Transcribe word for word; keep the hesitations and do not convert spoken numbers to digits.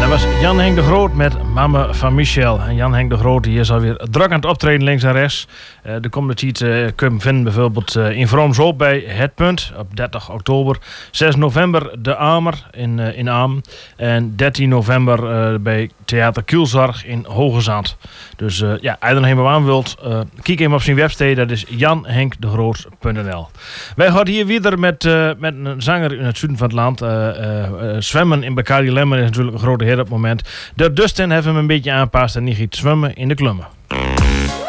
Dat was Jan-Henk de Groot met Mama van Michel. En Jan-Henk de Groot die is alweer druk aan het optreden links en rechts. Uh, de komende tijd uh, kun je hem vinden bijvoorbeeld uh, in Vroomshoop bij Het Punt op dertig oktober. zes november de Amer in, uh, in Aam. En dertien november uh, bij Theater Kielzorg in Hogezand. Dus uh, ja, als je er helemaal aan wilt, uh, kijk even op zijn website. Dat is jan henk de groot punt n l. Wij gaan hier weer met, uh, met een zanger in het zuiden van het land. Uh, uh, uh, zwemmen in Bacardi Lemmer is natuurlijk een grote hit op het moment. De Dustin heeft hem een beetje aanpast en niet giet zwemmen in de klummen.